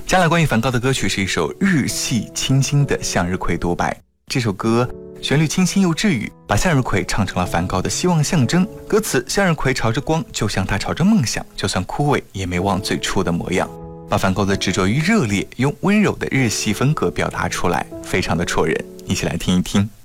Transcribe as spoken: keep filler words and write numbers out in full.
接下来关于梵高的歌曲是一首日系清新的向日葵独白。这首歌旋律清新又治愈，把向日葵唱成了梵高的希望象征。歌词向日葵朝着光，就像他朝着梦想，就算枯萎也没忘最初的模样，把梵高的执着与热烈用温柔的日系风格表达出来，非常的戳人。一起来听一听。